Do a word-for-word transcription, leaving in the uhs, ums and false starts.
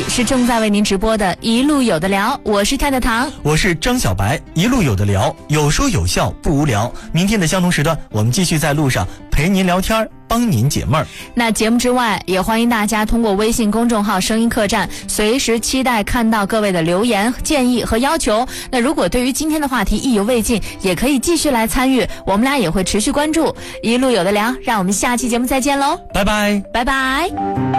是正在为您直播的一路有的聊，我是太太糖， 我是张小白，一路有的聊，有说有笑不无聊。明天的相同时段，我们继续在路上陪您聊天，帮您解闷儿。 那节目之外，也欢迎大家通过微信公众号声音客栈，随时期待看到各位的留言、建议和要求。那如果对于今天的话题意犹未尽，也可以继续来参与，我们俩也会持续关注。一路有的聊，让我们下期节目再见喽， 拜拜， 拜拜。